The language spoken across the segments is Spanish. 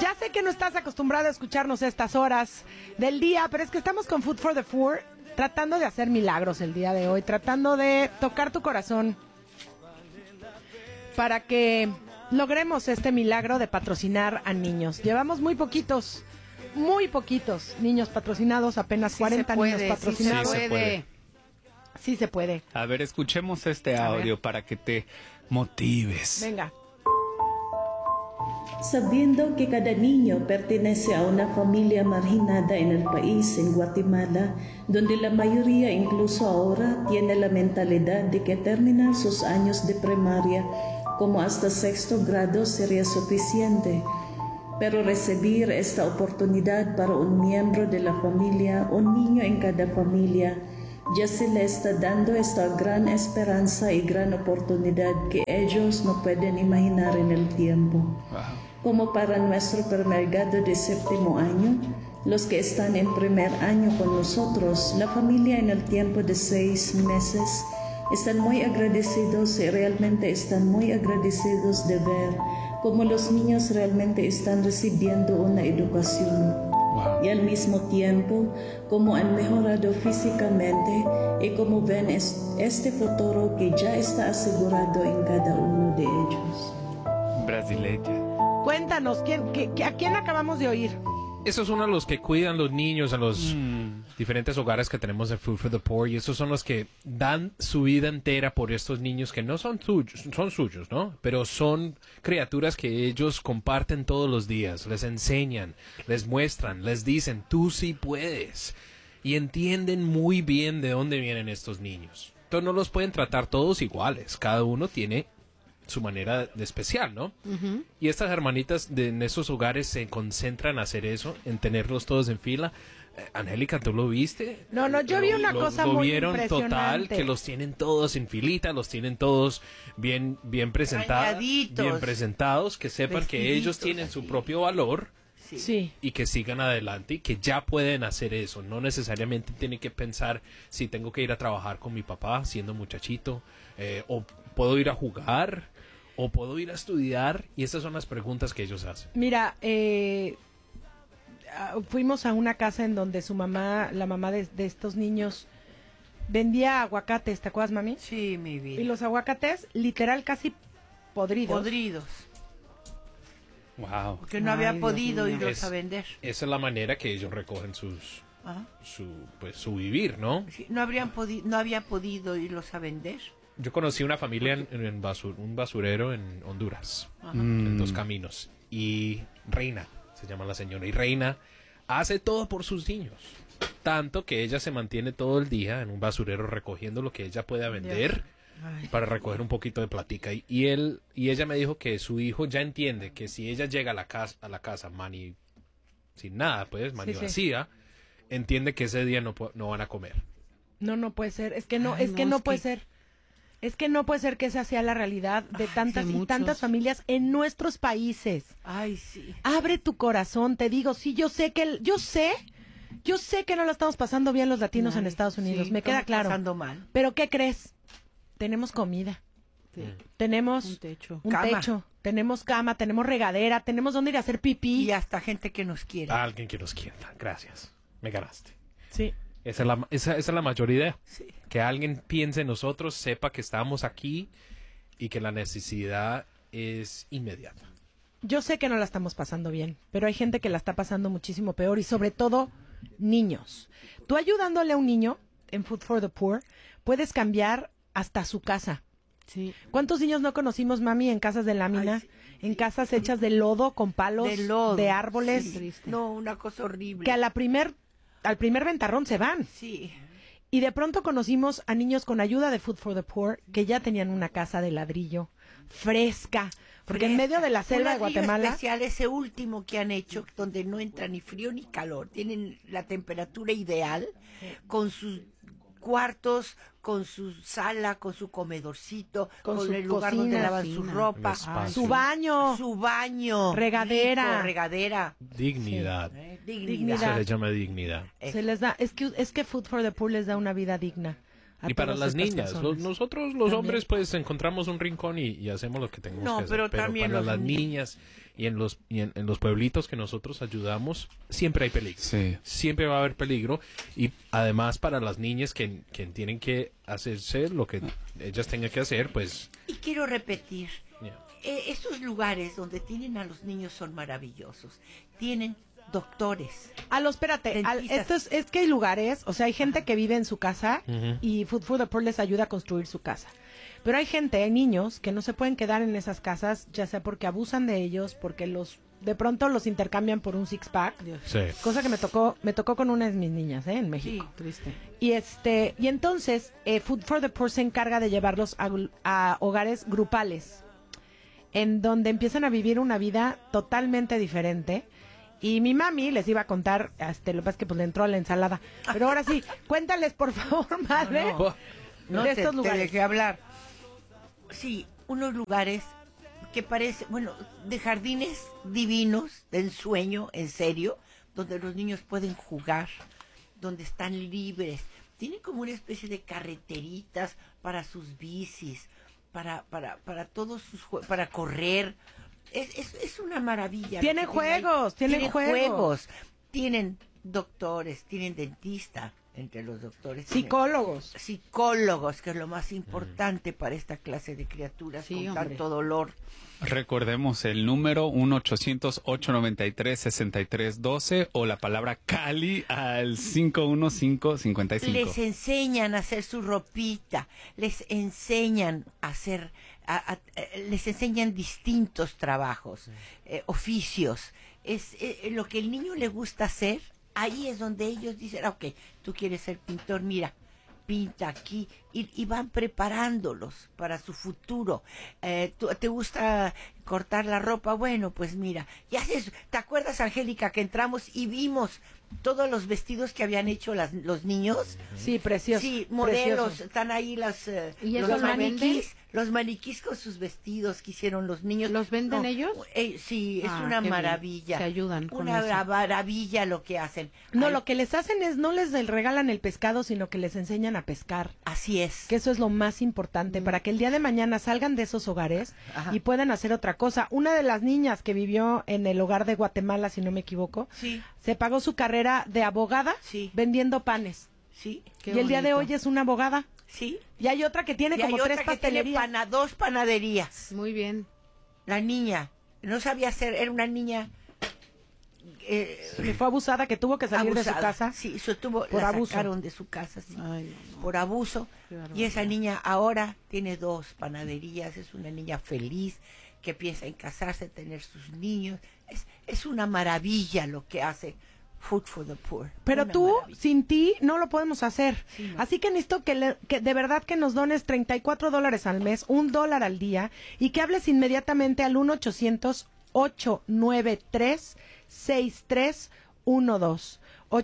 Ya sé que no estás acostumbrado a escucharnos a estas horas del día, pero es que estamos con Food for the Poor, tratando de hacer milagros el día de hoy, tratando de tocar tu corazón para que logremos este milagro de patrocinar a niños. Llevamos muy poquitos niños patrocinados, apenas sí 40 niños patrocinados. Sí se puede. Sí se puede. A ver, escuchemos este audio para que te motives. Venga. Sabiendo que cada niño pertenece a una familia marginada en el país, en Guatemala, donde la mayoría incluso ahora tiene la mentalidad de que terminar sus años de primaria como hasta sexto grado sería suficiente. Pero recibir esta oportunidad para un miembro de la familia, un niño en cada familia, ya se le está dando esta gran esperanza y gran oportunidad que ellos no pueden imaginar en el tiempo. Wow. Como para nuestro primer grado de séptimo año, los que están en primer año con nosotros, la familia en el tiempo de 6 meses, están muy agradecidos y realmente están muy agradecidos de ver cómo los niños realmente están recibiendo una educación. Wow. Y al mismo tiempo, cómo han mejorado físicamente y cómo ven este futuro que ya está asegurado en cada uno de ellos. Brasileña. Cuéntanos, ¿a quién acabamos de oír? Esos son los que cuidan los niños en los diferentes hogares que tenemos en Food for the Poor, y esos son los que dan su vida entera por estos niños que no son suyos, ¿no? Pero son criaturas que ellos comparten todos los días, les enseñan, les muestran, les dicen, tú sí puedes, y entienden muy bien de dónde vienen estos niños. Entonces no los pueden tratar todos iguales, cada uno tiene su manera de especial, ¿no? Uh-huh. Y estas hermanitas en esos hogares se concentran en hacer eso, en tenerlos todos en fila. Angélica, ¿tú lo viste? No, yo vi una cosa muy impresionante. Total, que los tienen todos en filita, los tienen todos bien presentados, bien presentados, que sepan vestiditos, que ellos tienen su propio valor. Sí. Y que sigan adelante y que ya pueden hacer eso. No necesariamente tienen que pensar si tengo que ir a trabajar con mi papá siendo muchachito, o puedo ir a jugar, o puedo ir a estudiar. Y esas son las preguntas que ellos hacen. Mira, fuimos a una casa en donde su mamá, la mamá de estos niños, vendía aguacates. ¿Te acuerdas, mami? Sí, mi vida. Y los aguacates, literal, casi podridos. Wow. Porque no había podido irlos a vender. Esa es la manera que ellos recogen su vivir, ¿no? Sí, no habían podido irlos a vender. Yo conocí una familia en un basurero en Honduras, en Dos Caminos, y Reina, se llama la señora, y Reina hace todo por sus niños, tanto que ella se mantiene todo el día en un basurero recogiendo lo que ella pueda vender. Ay, para recoger un poquito de platica, y ella me dijo que su hijo ya entiende que si ella llega a la casa mani sin nada, pues mani vacía, entiende que ese día no van a comer. No puede ser, es que no puede ser. Es que no puede ser que esa sea la realidad de tantas y tantas familias en nuestros países. Ay, sí. Abre tu corazón, te digo, sí, yo sé que no la estamos pasando bien los latinos en Estados Unidos, me queda claro. Pasando mal. Pero ¿qué crees? Tenemos comida, tenemos un techo, tenemos cama, tenemos regadera, tenemos dónde ir a hacer pipí. Y hasta gente que nos quiere. Alguien que nos quiera, gracias, me ganaste. Sí. Esa es la mayor idea, sí. Que alguien piense en nosotros, sepa que estamos aquí y que la necesidad es inmediata. Yo sé que no la estamos pasando bien, pero hay gente que la está pasando muchísimo peor, y sobre todo niños. Tú ayudándole a un niño en Food for the Poor, puedes cambiar hasta su casa. Sí. ¿Cuántos niños no conocimos, mami, en casas de lámina, en casas hechas de lodo, con palos, de árboles? Sí. No, una cosa horrible. Que al primer ventarrón se van. Sí. Y de pronto conocimos a niños con ayuda de Food for the Poor que ya tenían una casa de ladrillo fresca, porque en medio de la selva de Guatemala. Especial ese último que han hecho, donde no entra ni frío ni calor, tienen la temperatura ideal, con sus cuartos, con su sala, con su comedorcito, con el lugar cocina, donde lavan su ropa, su baño, regadera, rico, regadera, dignidad. Sí. Dignidad. Se le llama dignidad. Se les da, es que Food for the Poor les da una vida digna Y para todas las estas niñas, personas. nosotros los También. hombres pues encontramos un rincón y hacemos lo que tenemos No, que hacer. pero también para los las niños. niñas y en los pueblitos que nosotros ayudamos, siempre hay peligro. Sí. Siempre va a haber peligro. Y además para las niñas que tienen que hacerse lo que ellas tengan que hacer, pues... Y quiero repetir, yeah. estos lugares donde tienen a los niños son maravillosos. Tienen doctores. Espérate, Dentistas. es que hay lugares, o sea, hay gente que vive en su casa Ujú. y Food for the Poor les ayuda a construir su casa. Pero hay niños que no se pueden quedar en esas casas, ya sea porque abusan de ellos, porque de pronto los intercambian por un six-pack. Sí. Cosa que me tocó con una de mis niñas, en México. Sí, triste. Y entonces Food for the Poor se encarga de llevarlos a hogares grupales, en donde empiezan a vivir una vida totalmente diferente. Y mi mami les iba a contar, lo que pasa es que pues le entró a la ensalada. Pero ahora sí, cuéntales por favor, madre, No de te, estos te lugares. dejé hablar. Sí, unos lugares que parece, bueno, de jardines divinos, de ensueño, en serio, donde los niños pueden jugar, donde están libres. Tienen como una especie de carreteritas para sus bicis, para todos sus para correr. Es una maravilla. Tiene lo que tiene ahí. juegos, tienen juegos. Tienen doctores, tienen dentista entre los doctores. Psicólogos. Psicólogos, que es lo más importante para esta clase de criaturas Sí, con hombre. tanto dolor. Recordemos el número 1-800-893-6312 o la palabra Cali al 51555. Les enseñan a hacer su ropita, les enseñan a hacer, les enseñan distintos trabajos, oficios. Es lo que el niño le gusta hacer. Ahí es donde ellos dicen, ok, tú quieres ser pintor, mira, pinta aquí, y van preparándolos para su futuro. ¿Te gusta cortar la ropa? Bueno, pues mira, ¿te acuerdas, Angélica, que entramos y vimos todos los vestidos que habían hecho los niños? Sí, precioso. Sí, modelos, precioso. están ahí ¿Y eso los lo venden? maniquís con sus vestidos que hicieron los niños. ¿Los venden ellos? Sí, es Ah, una qué bien. maravilla. Se ayudan con Una eso. maravilla lo que hacen. No, Ay, lo que les hacen es no les regalan el pescado, sino que les enseñan a pescar. Así es. Que eso es lo más importante, para que el día de mañana salgan de esos hogares Ajá. y puedan hacer otra cosa. Una de las niñas que vivió en el hogar de Guatemala, si no me equivoco, Sí, se pagó su carrera de abogada Sí. vendiendo panes. sí, Qué y el día de bonito. hoy es una abogada. sí. Y hay otra que tiene Y como hay otra 3 que tiene pastelerías. 2 panaderías. Muy bien. La niña no sabía hacer, era una niña Que fue abusada, que tuvo que salir de su abusada. casa. Sí, por la abuso. sacaron de su casa, sí, Ay, no. por abuso. Qué Y barbaridad. esa niña ahora tiene 2 panaderías, es una niña feliz que piensa en casarse, tener sus niños. Es una maravilla lo que hace Food for the Poor. Pero Una tú, maravilla. sin ti, no lo podemos hacer. Sí, no. Así que necesito que de verdad que nos dones $34 al mes, $1 al día, y que hables inmediatamente al 1-800-893-6312.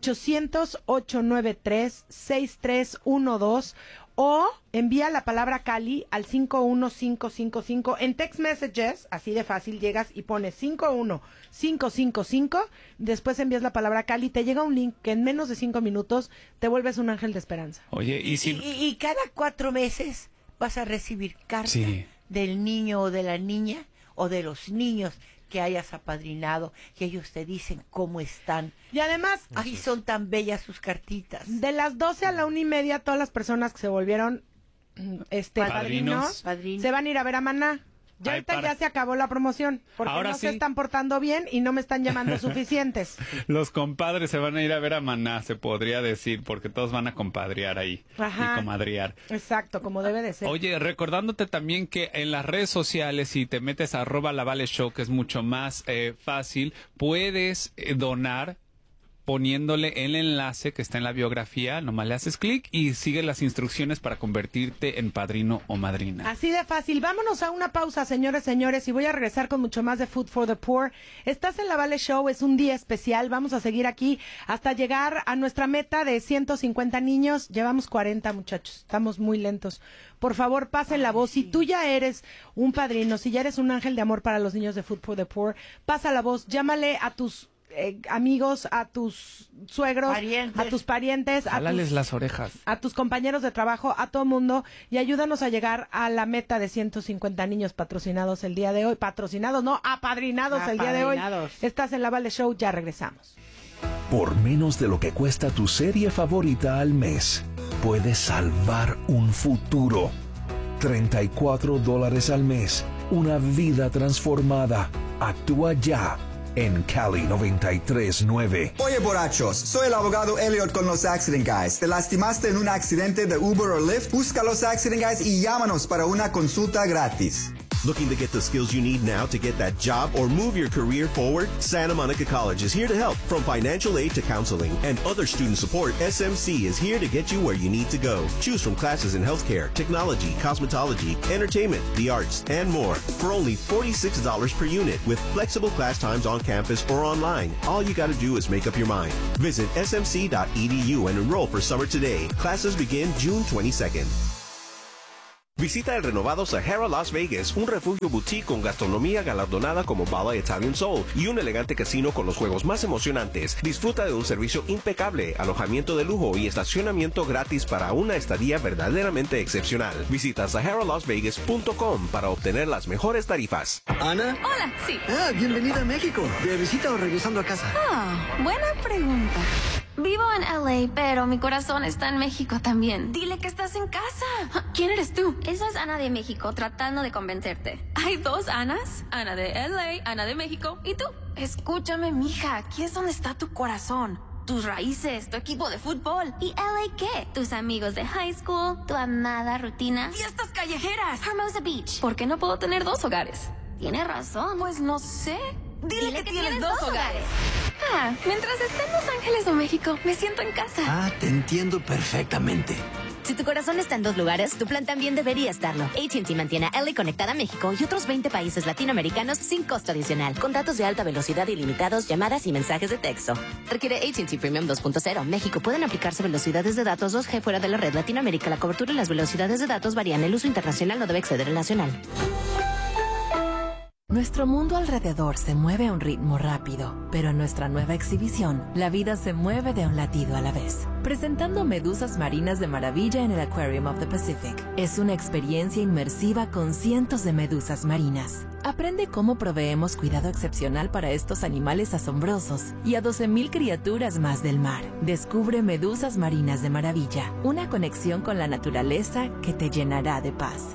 800-893-6312. O envía la palabra Cali al 51555. En text messages, así de fácil, llegas y pones 51555. Después envías la palabra Cali. Te llega un link que en menos de 5 minutos te vuelves un ángel de esperanza. Oye, y si... Y cada 4 meses vas a recibir carta Sí. del niño o de la niña o de los niños que hayas apadrinado y ellos te dicen cómo están. Y además, Ay, son tan bellas sus cartitas. de las 12 a la 1:30, todas las personas que se volvieron Padrinos. Padrinos. se van a ir a ver a Maná. Ya Ay, ahorita para. ya se acabó la promoción, porque Ahora no sí. se están portando bien y no me están llamando suficientes. Los compadres se van a ir a ver a Maná, se podría decir, porque todos van a compadrear ahí Ajá. y comadrear. Exacto, como debe de ser. Oye, recordándote también que en las redes sociales, si te metes a @lavaleshow, que es mucho más fácil, puedes donar poniéndole el enlace que está en la biografía, nomás le haces clic y sigue las instrucciones para convertirte en padrino o madrina. Así de fácil. Vámonos a una pausa, señores, y voy a regresar con mucho más de Food for the Poor. Estás en la Vale Show, es un día especial. Vamos a seguir aquí hasta llegar a nuestra meta de 150 niños. Llevamos 40, muchachos. Estamos muy lentos. Por favor, pasen la voz. Si tú ya eres un padrino, si ya eres un ángel de amor para los niños de Food for the Poor, pasa la voz. Llámale a tus amigos, a tus suegros, Parientes. a tus parientes, Jálales las orejas. a tus compañeros de trabajo, a todo mundo, y ayúdanos a llegar a la meta de 150 niños patrocinados el día de hoy. Patrocinados, no, apadrinados el día de hoy. Apadrinados. Estás en La Vale Show, ya regresamos. Por menos de lo que cuesta tu serie favorita al mes, puedes salvar un futuro. $34 al mes, una vida transformada. Actúa ya en Cali 93.9. Oye, borrachos, soy el abogado Elliot con los Accident Guys. ¿Te lastimaste en un accidente de Uber o Lyft? Busca los Accident Guys y llámanos para una consulta gratis. Looking to get the skills you need now to get that job or move your career forward? Santa Monica College is here to help. From financial aid to counseling and other student support, SMC is here to get you where you need to go. Choose from classes in healthcare, technology, cosmetology, entertainment, the arts, and more for only $46 per unit with flexible class times on campus or online. All you got to do is make up your mind. Visit smc.edu and enroll for summer today. Classes begin June 22nd. Visita el renovado Sahara Las Vegas, un refugio boutique con gastronomía galardonada como Bala Italian Soul y un elegante casino con los juegos más emocionantes. Disfruta de un servicio impecable, alojamiento de lujo y estacionamiento gratis para una estadía verdaderamente excepcional. Visita SaharaLasVegas.com para obtener las mejores tarifas. ¿Ana? Hola, sí. Bienvenida a México. ¿De visita o regresando a casa? Buena pregunta. Vivo en LA, pero mi corazón está en México también. Dile que estás en casa. ¿Quién eres tú? Esa es Ana de México, tratando de convencerte. ¿Hay dos Anas? Ana de LA, Ana de México. ¿Y tú? Escúchame, mija. Aquí es donde está tu corazón. Tus raíces, tu equipo de fútbol. ¿Y LA qué? Tus amigos de high school, tu amada rutina. ¡Fiestas callejeras! Hermosa Beach. ¿Por qué no puedo tener dos hogares? Tienes razón. Pues no sé. Dile que tienes dos hogares. Mientras esté en Los Ángeles o México, me siento en casa. Te entiendo perfectamente. Si tu corazón está en dos lugares, tu plan también debería estarlo. AT&T mantiene a LA conectada a México y otros 20 países latinoamericanos sin costo adicional, con datos de alta velocidad ilimitados, llamadas y mensajes de texto. Requiere AT&T Premium 2.0. México. Pueden aplicarse velocidades de datos 2G fuera de la red. Latinoamérica. La cobertura y las velocidades de datos varían. El uso internacional no debe exceder el nacional. Nuestro mundo alrededor se mueve a un ritmo rápido, pero en nuestra nueva exhibición, la vida se mueve de un latido a la vez. Presentando medusas marinas de maravilla en el Aquarium of the Pacific. Es una experiencia inmersiva con cientos de medusas marinas. Aprende cómo proveemos cuidado excepcional para estos animales asombrosos y a 12,000 criaturas más del mar. Descubre Medusas Marinas de Maravilla, una conexión con la naturaleza que te llenará de paz.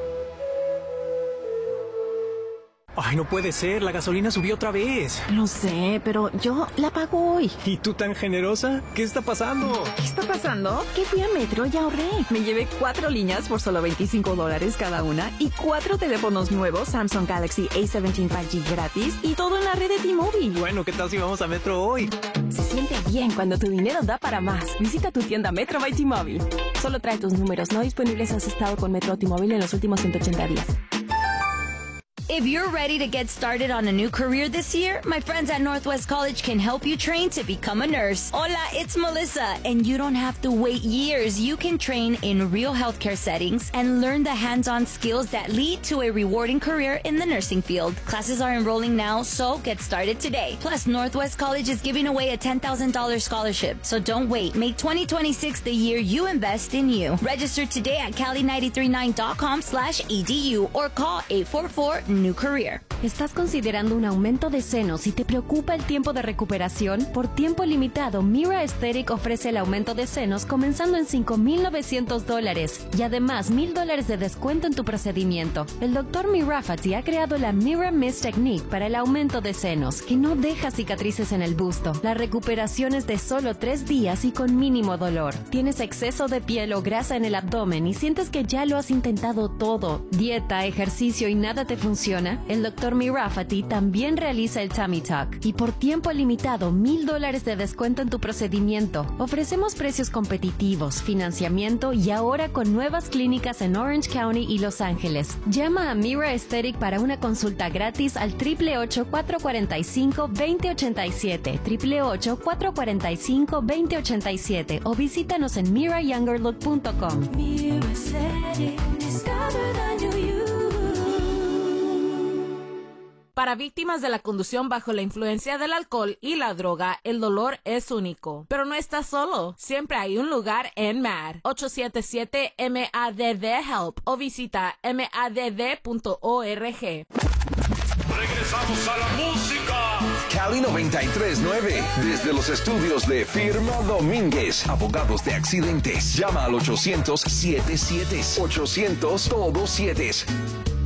Ay, no puede ser, la gasolina subió otra vez. Lo sé, pero yo la pago hoy. ¿Y tú tan generosa? ¿Qué está pasando? ¿Qué está pasando? Que fui a Metro y ahorré. Me llevé 4 líneas por solo $25 cada una y 4 teléfonos nuevos Samsung Galaxy A17 5G gratis y todo en la red de T-Mobile. Bueno, ¿qué tal si vamos a Metro hoy? Se siente bien cuando tu dinero da para más. Visita tu tienda Metro by T-Mobile. Solo trae tus números no disponibles si has estado con Metro o T-Mobile en los últimos 180 días. If you're ready to get started on a new career this year, my friends at Northwest College can help you train to become a nurse. Hola, it's Melissa, and you don't have to wait years. You can train in real healthcare settings and learn the hands-on skills that lead to a rewarding career in the nursing field. Classes are enrolling now, so get started today. Plus, Northwest College is giving away a $10,000 scholarship, so don't wait. Make 2026 the year you invest in you. Register today at cali939.com/edu or call 844-NEW CAREER. ¿Estás considerando un aumento de senos y te preocupa el tiempo de recuperación? Por tiempo limitado, Mira Aesthetic ofrece el aumento de senos comenzando en $5,900 y además $1,000 de descuento en tu procedimiento. El Dr. Mirafati ha creado la Mira Mist Technique para el aumento de senos, que no deja cicatrices en el busto. La recuperación es de solo 3 días y con mínimo dolor. ¿Tienes exceso de piel o grasa en el abdomen y sientes que ya lo has intentado todo? Dieta, ejercicio y nada te funciona. El Dr. Mirafati también realiza el Tummy Tuck y por tiempo limitado $1,000 de descuento en tu procedimiento. Ofrecemos precios competitivos, financiamiento y ahora con nuevas clínicas en Orange County y Los Ángeles. Llama a Mira Aesthetic para una consulta gratis al 888-445-2087, 888-445-2087 o visítanos en mirayoungerlook.com. Mira Aesthetic, discover the new you. Para víctimas de la conducción bajo la influencia del alcohol y la droga, el dolor es único. Pero no estás solo. Siempre hay un lugar en MADD. 877-MADD-HELP o visita madd.org. Regresamos a la música. Cali 93.9, desde los estudios de Firma Domínguez, abogados de accidentes. Llama al 800-77. 800-todo 7.